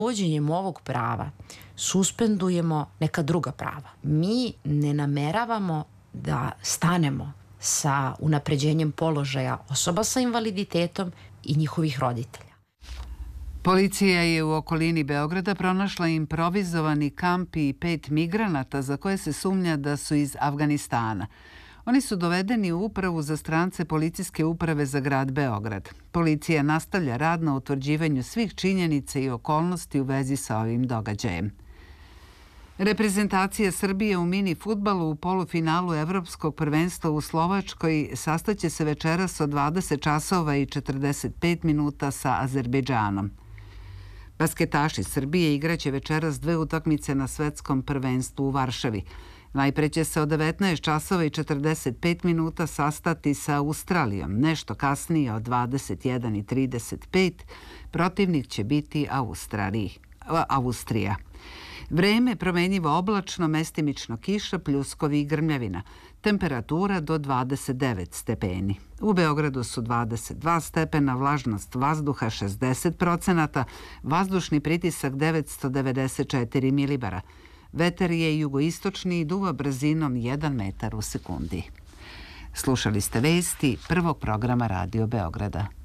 Uvođenjem ovog prava suspendujemo neka druga prava. Mi ne nameravamo da stanemo sa unapređenjem položaja osoba sa invaliditetom i njihovih roditelja. Policija je u okolini Beograda pronašla improvizovani kamp i 5 migranata za koje se sumnja da su iz Afganistana. Oni su dovedeni u upravu za strance policijske uprave za grad Beograd. Policija nastavlja rad na utvrđivanju svih činjenica i okolnosti u vezi sa ovim događajem. Reprezentacija Srbije u mini fudbalu u polufinalu Evropskog prvenstva u Slovačkoj sastaće se večeras od 20 časova i 45 minuta sa Azerbejdžanom. Basketaši Srbije igraće večeras 2 utakmice na svetskom prvenstvu u Varšavi. Najpre će se od 19 časova i 45 minuta sastati sa Australijom. Nešto kasnije od 21:35 protivnik će biti Austrija. Vreme promenjivo oblačno, mestimično kiša, pljuskovi i grmljavina. Temperatura do 29 stepeni. U Beogradu su 22 stepena, vlažnost vazduha 60%, vazdušni pritisak 994 milibara. Vetar je jugoistočni i duva brzinom 1 metar u sekundi. Slušali ste vesti prvog programa Radio Beograda.